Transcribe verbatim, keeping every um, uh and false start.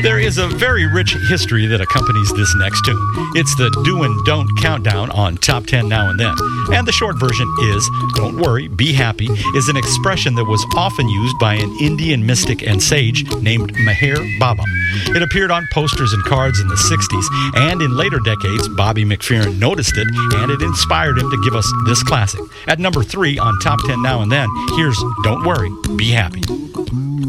There is a very rich history that accompanies this next tune. It's the Do and Don't Countdown on Top ten Now and Then. And the short version is, Don't Worry, Be Happy, is an expression that was often used by an Indian mystic and sage named Meher Baba. It appeared on posters and cards in the sixties, and in later decades, Bobby McFerrin noticed it, and it inspired him to give us this classic. At number three on Top ten Now and Then, here's Don't Worry, Be Happy.